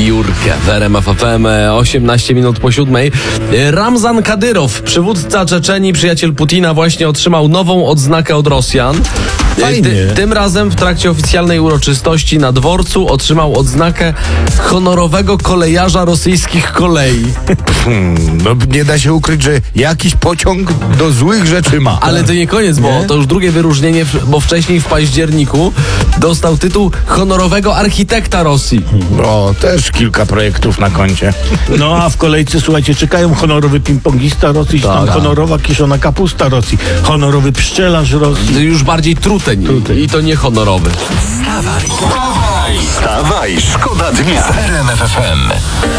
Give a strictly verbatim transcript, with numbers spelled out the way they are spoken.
Jurkę w R M F F M, osiemnaście minut po siódmej. Ramzan Kadyrow, przywódca Czeczenii, przyjaciel Putina, właśnie otrzymał nową odznakę od Rosjan. Fajnie. Ty, tym razem w trakcie oficjalnej uroczystości na dworcu otrzymał odznakę honorowego kolejarza rosyjskich kolei. Hmm, no nie da się ukryć, że jakiś pociąg do złych rzeczy ma. Ale to nie koniec, bo Nie? to już drugie wyróżnienie, bo wcześniej w październiku dostał tytuł honorowego architekta Rosji. O, też kilka projektów na koncie. No a w kolejce, słuchajcie, czekają honorowy ping-pongista Rosji, Tak, tam tak. honorowa kiszona kapusta Rosji, honorowy pszczelarz Rosji. Już bardziej truteń, Truteń. i to nie honorowy. Wstawaj, wstawaj, szkoda dnia w R M F F M.